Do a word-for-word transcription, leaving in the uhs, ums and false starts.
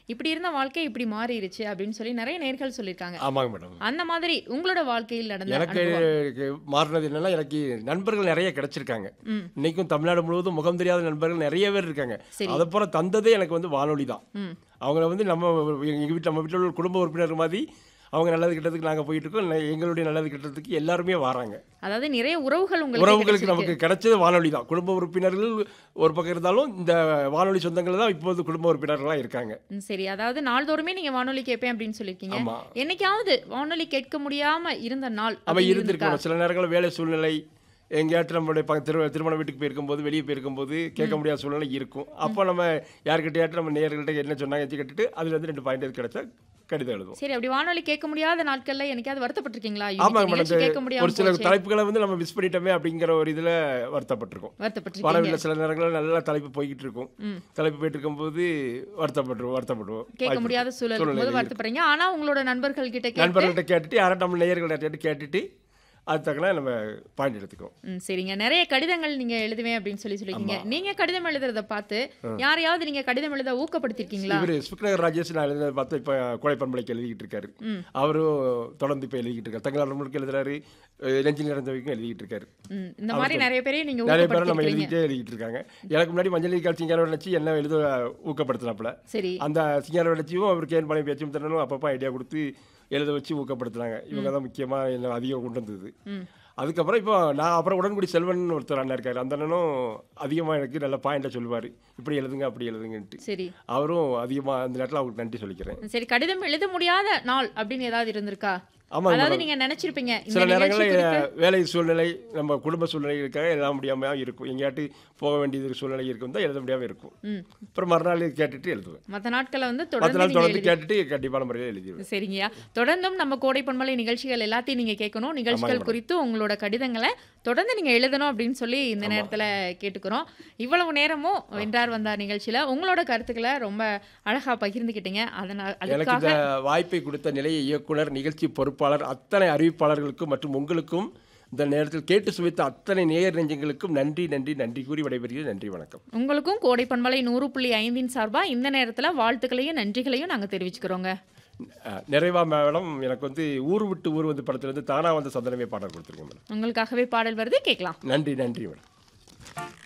இப்படி இருந்த வாழ்க்கை இப்படி மாறிருச்சு அப்படின்னு சொல்லி நிறைய நேர்கள் சொல்லியிருக்காங்க. ஆமாங்க மேடம். அந்த மாதிரி உங்களோட வாழ்க்கையில் நடந்த எனக்கு அனுபவம். மாறினது என்னன்னா, எனக்கு நண்பர்கள் நிறைய கிடைச்சிருக்காங்க. ம். இன்னைக்கும் தமிழ்நாடு முழுவதும் முகம் தெரியாத நண்பர்கள் நிறைய பேர் இருக்காங்க. சரி. அதை போல தந்ததே எனக்கு வந்து வானொலி தான். ம். அவங்கள வந்து நம்ம எங்கள் வீட்டில் நம்ம வீட்டில் உள்ள குடும்ப உறுப்பினர் மாதிரி அவங்க நல்லது கிட்டத்துக்கு நாங்கள் போயிட்டு இருக்கோம். நெ- எங்களுடைய நல்லது கிட்டத்துக்கு எல்லாருமே வராங்க. அதாவது நிறைய உறவுகள் உங்களுக்கு உறவுகளுக்கு கிடைச்சிருக்கு. நமக்கு கிடைச்சது வானொலி தான். குடும்ப உறுப்பினர்கள் ஒரு பக்கம் இருந்தாலும் இந்த வானொலி சொந்தங்கள் தான் இப்போது குடும்ப உறுப்பினர்களாக இருக்காங்க. ம், சரி. அதாவது நாள்தோறுமே நீங்க வானொலி கேட்பேன் அப்படின்னு சொல்லியிருக்கீங்க. ஆமா. என்னைக்காவது வானொலி கேட்க முடியாம இருந்த நாள் நம்ம அப்படி இருந்திருக்கோம். இருந்திருக்கா? சில நேரங்களில் வேலை சூழ்நிலை எங்கேயாச்சும் நம்மளுடைய ப திரு திருமண வீட்டுக்கு போயிருக்கும்போது வெளியே போயிருக்கும்போது கேட்க முடியாத சூழ்நிலை இருக்கும். அப்போ நம்ம யார்கிட்டயாச்சும் நம்ம நேயர்கள்ட்ட என்ன சொன்னாங்க எச்சு கேட்டுட்டு அதுல இருந்து ரெண்டு பாயிண்ட் கிடைச்சா கடிதம் எழுதுவோம். சரி, அப்படி வானொலி கேட்க முடியாத நாட்கள்ல என்னைக்காவது வருத்தப்பட்டிருக்கீங்களா? ஆமாங்க இன்னைக்கு மேடம். நிகழ்ச்சி கேட்க முடியாம ஒரு சில போச்சே. தலைப்புகளை வந்து நம்ம மிஸ் பண்ணிட்டோமே அப்படிங்கிற ஒரு இதுல வருத்தப்பட்டிருக்கோம். வருத்தப்பட்டிருக்கீங்க. வானொலியில் சில நேரங்களில் நல்ல தலைப்பு போய்கிட்டு இருக்கும். ம். தலைப்பு போயிட்டு இருக்கும்போது வருத்தப்பட்டுருவோம் வருத்தப்படுவோம் கேட்க வாய்ப்பு முடியாத இருக்கு. சூழல் சூழ்நிலை இருக்கும்போது இருக்கு. வருத்தப்படுறீங்க. ஆனா உங்களோட நண்பர்கள் கிட்ட கேட்டு நண்பர்கள்ட்ட கேட்டுட்டு யாரும் நம்ம நேயர்கள்ட்ட கேட்டுட்டு அது தக்கன நம்ம பாயிண்ட் எடுத்துக்குவோம். ம், சரிங்க. நிறைய கடிதங்கள் நீங்க எழுதுவேன் அப்படின்னு சொல்லி சொல்லிருக்கீங்க. நீங்க கடிதம் எழுதுறத பார்த்து யாரையாவது நீங்க கடிதம் எழுத ஊக்கப்படுத்திருக்கீங்களா? இவர் ஸ்பிக்நகர் ராஜேஷ் நான் எழுதுனதை பார்த்து இப்போ கோழைப்பண்பலைக்கு எழுதிக்கிட்டு இருக்காரு. ம். அவரும் தொடர்ந்து இப்போ எழுதிக்கிட்டு இருக்காரு. தங்களார் முழுக்க எழுதுறாரு. அஹ் நெஞ்சில் நிறைந்த வரைக்கும் எழுதிக்கிட்டு இருக்காரு. ம், இந்த மாதிரி நிறைய பேரையும் நீங்க நிறைய பேரை நம்ம ஊக்கப்படுத்திருக்கீங்க. எழுதிக்கிட்டே எழுதிக்கிட்டு இருக்காங்க. எனக்கு முன்னாடி மஞ்சள் கால் சிங்கார நினச்சி என்ன எழுத ஊக்கப்படுத்தினாப்புல. சரி. அந்த சிங்கார நினச்சியும் அவர் கேன் பாளையம் பேச்சும் தரணும் அப்பப்போ ஐடியா கொடுத்து எழுத வச்சு ஊக்கப்படுத்துனாங்க. இவங்க தான் முக்கியமாக என்ன அதிகம் கொண்டு வந்தது. ம். அதுக்கப்புறம் இப்போ நான் அப்புறம் உடன்குடி செல்வன் ஒருத்தர் அண்ணன் இருக்காரு. அந்த அண்ணனும் அதிகமாக எனக்கு நல்ல பாயிண்ட்டை சொல்லுவார். இப்படி எழுதுங்க அப்படி எழுதுங்கன்ட்டு. சரி. அவரும் அதிகமாக அந்த நேரத்தில் அவருக்கு நன்றி சொல்லிக்கிறேன். சரி, கடிதம் எழுத முடியாத நாள் அப்படின்னு ஏதாவது இருந்திருக்கா? ஆமாங்க அதாவது மேடம். நீங்க நினைச்சிருப்பீங்க இந்த சில நிகழ்ச்சி நேரங்களில் குறித்து. வேலை சூழ்நிலை நம்ம குடும்ப சூழ்நிலைக்காக எல்லாம் முடியாமல் இருக்கும். எங்கேயாட்டு போக வேண்டியது சூழ்நிலை இருக்கும் தான் எழுத முடியாமல் இருக்கும். ம். அப்புறம் மறுநாள் கேட்டுட்டு எழுதுவேன். மற்ற நாட்களை வந்து பத்து தொடர்ந்து நாள் நீங்க தொடர்ந்து எழுதி கேட்டுட்டு கண்டிப்பான முறையில் எழுதிடுவேன். சரிங்கய்யா. தொடர்ந்தும் நம்ம கோடை பொன்மலை நிகழ்ச்சிகள் எல்லாத்தையும் நீங்க கேட்கணும். நிகழ்ச்சிகள் மேடம். குறித்து உங்களோட கடிதங்களை தொடர்ந்து நீங்க எழுதணும் அப்படின்னு சொல்லி இந்த நேரத்துல கேட்டுக்கிறோம். இவ்வளவு நேரமும் வென்றார் வந்தார் நிகழ்ச்சியில உங்களோட கருத்துக்களை ரொம்ப அழகா பகிர்ந்துக்கிட்டீங்க. அதனால எனக்கு இந்த அதுக்காக வாய்ப்பை கொடுத்த நிலைய இயக்குனர், நிகழ்ச்சி பொறுப்பாளர், அத்தனை அறிவிப்பாளர்களுக்கும் மற்றும் உங்களுக்கும் இந்த நேரத்தில் கேட்டு சுவைத்த அத்தனை நேயர் நெஞ்சங்களுக்கும் நன்றி நன்றி நன்றி கூறி விடைபெறுகிறேன். நன்றி, வணக்கம். உங்களுக்கும் கோடை பண்பலை நூறு புள்ளி ஐந்தின் சார்பா இந்த நேரத்துல வாழ்த்துக்களையும் நன்றிகளையும் நாங்க தெரிவிச்சுக்கிறோங்க. அஹ், நிறைவா மேடம் எனக்கு வந்து ஊர் விட்டு ஊர் வந்து படத்துலேருந்து தானா வந்த சந்தனமே பாடல் கொடுத்துருங்க மேடம். உங்களுக்காகவே பாடல் வருது, கேட்கலாம். நன்றி நன்றி மேடம்.